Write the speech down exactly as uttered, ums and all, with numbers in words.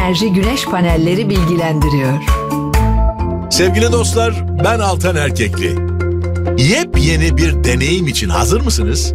enerji güneş panelleri bilgilendiriyor. Sevgili dostlar, ben Altan Erkekli. Yepyeni bir deneyim için hazır mısınız?